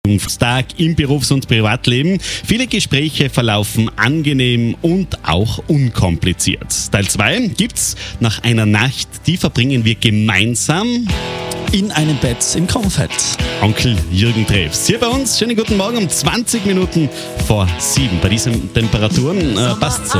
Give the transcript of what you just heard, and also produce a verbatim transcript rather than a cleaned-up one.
Tag im Berufs- und Privatleben. Viele Gespräche verlaufen angenehm und auch unkompliziert. Teil zwei gibt's nach einer Nacht, die verbringen wir gemeinsam in einem Bett im Komfort. Onkel Jürgen Trebs. Hier bei uns, schönen guten Morgen um zwanzig Minuten vor sieben. Bei diesen Temperaturen äh, passt so.